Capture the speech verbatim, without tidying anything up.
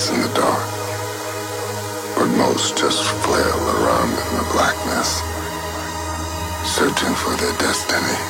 dance in the dark, but most just flail around in the blackness, searching for their destiny.